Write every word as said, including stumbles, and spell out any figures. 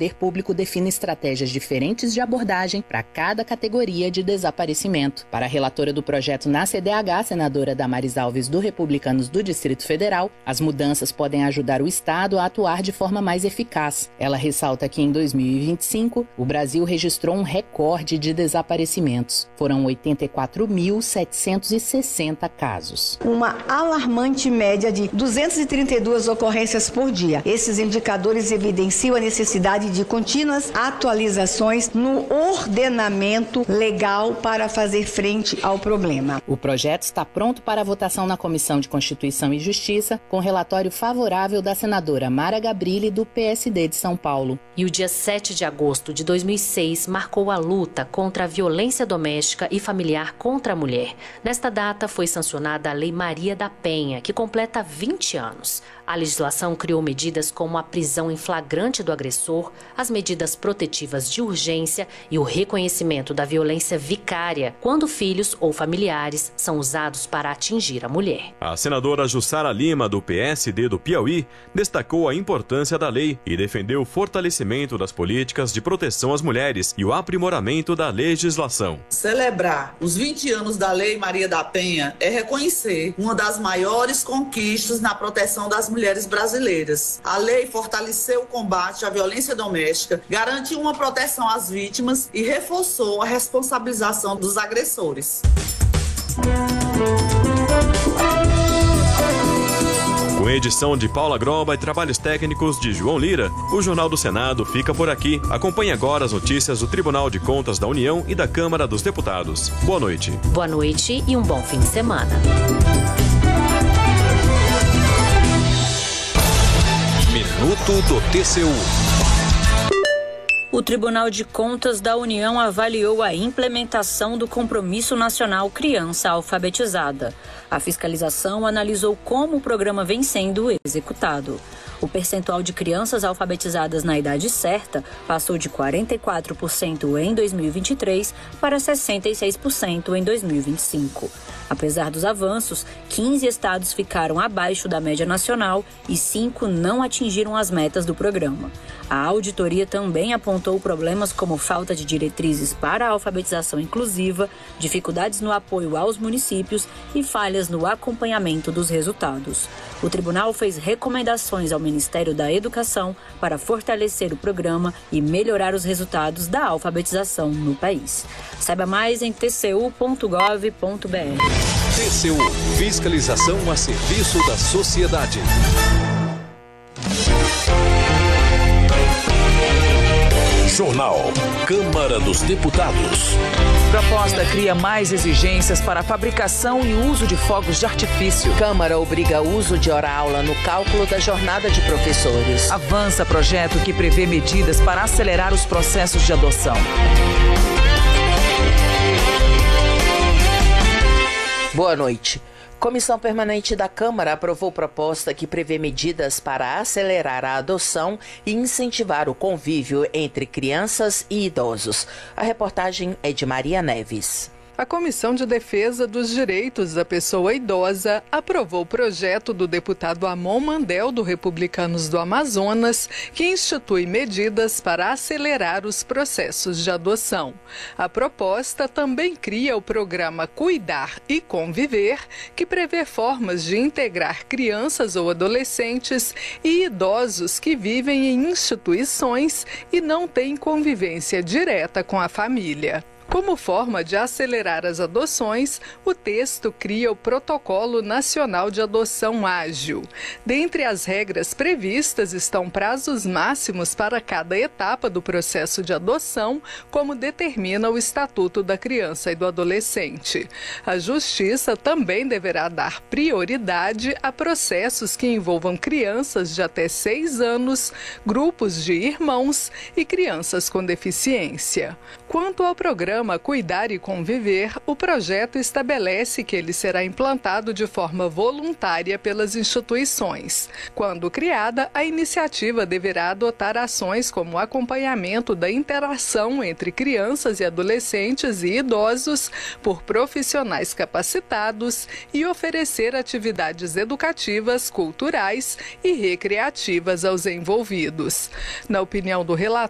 poder público defina estratégias diferentes de abordagem para cada categoria de desaparecimento. Para a relatora do projeto na C D H, senadora Damares Alves, do Republicanos do Distrito Federal, as mudanças podem ajudar o Estado a atuar de forma mais eficaz. Ela ressalta que em dois mil e vinte e cinco, o Brasil registrou um recorde de desaparecimentos. Foram oitenta e quatro mil setecentos e sessenta casos. Uma alarmante média de duzentas e trinta e duas ocorrências por dia. Esses indicadores evidenciam a necessidade de contínuas atualizações no ordenamento legal para fazer frente ao problema. O projeto está pronto para votação na Comissão de Constituição e Justiça, com relatório favorável da senadora Mara Gabrilli, do P S D de São Paulo. E o dia sete de agosto de dois mil e seis marcou a luta contra a violência doméstica e familiar contra a mulher. Nesta data foi sancionada a Lei Maria da Penha, que completa vinte anos. A legislação criou medidas como a prisão em flagrante do agressor, as medidas protetivas de urgência e o reconhecimento da violência vicária, quando filhos ou familiares são usados para atingir a mulher. A senadora Jussara Lima, do P S D do Piauí, destacou a importância da lei e defendeu o fortalecimento das políticas de proteção às mulheres e o aprimoramento da legislação. Celebrar os vinte anos da Lei Maria da Penha é reconhecer uma das maiores conquistas na proteção das mulheres brasileiras. A lei fortaleceu o combate à violência doméstica, garantiu uma proteção às vítimas e reforçou a responsabilização dos agressores. Com edição de Paula Groba e trabalhos técnicos de João Lira, o Jornal do Senado fica por aqui. Acompanhe agora as notícias do Tribunal de Contas da União e da Câmara dos Deputados. Boa noite. Boa noite e um bom fim de semana. Minuto do T C U. O Tribunal de Contas da União avaliou a implementação do Compromisso Nacional Criança Alfabetizada. A fiscalização analisou como o programa vem sendo executado. O percentual de crianças alfabetizadas na idade certa passou de quarenta e quatro por cento em dois mil e vinte e três para sessenta e seis por cento em dois mil e vinte e cinco. Apesar dos avanços, quinze estados ficaram abaixo da média nacional e cinco não atingiram as metas do programa. A auditoria também apontou problemas como falta de diretrizes para a alfabetização inclusiva, dificuldades no apoio aos municípios e falhas no acompanhamento dos resultados. O tribunal fez recomendações ao Ministério da Educação para fortalecer o programa e melhorar os resultados da alfabetização no país. Saiba mais em t c u ponto gov ponto b r. T C U, fiscalização a serviço da sociedade. Jornal Câmara dos Deputados. Proposta cria mais exigências para a fabricação e uso de fogos de artifício. Câmara obriga o uso de hora-aula no cálculo da jornada de professores. Avança projeto que prevê medidas para acelerar os processos de adoção. Boa noite. Comissão Permanente da Câmara aprovou proposta que prevê medidas para acelerar a adoção e incentivar o convívio entre crianças e idosos. A reportagem é de Maria Neves. A Comissão de Defesa dos Direitos da Pessoa Idosa aprovou o projeto do deputado Amon Mandel, do Republicanos do Amazonas, que institui medidas para acelerar os processos de adoção. A proposta também cria o programa Cuidar e Conviver, que prevê formas de integrar crianças ou adolescentes e idosos que vivem em instituições e não têm convivência direta com a família. Como forma de acelerar as adoções, o texto cria o Protocolo Nacional de Adoção Ágil. Dentre as regras previstas estão prazos máximos para cada etapa do processo de adoção, como determina o Estatuto da Criança e do Adolescente. A Justiça também deverá dar prioridade a processos que envolvam crianças de até seis anos, grupos de irmãos e crianças com deficiência. Quanto ao programa Cuidar e Conviver, o projeto estabelece que ele será implantado de forma voluntária pelas instituições. Quando criada, a iniciativa deverá adotar ações como acompanhamento da interação entre crianças e adolescentes e idosos por profissionais capacitados e oferecer atividades educativas, culturais e recreativas aos envolvidos. Na opinião do relator,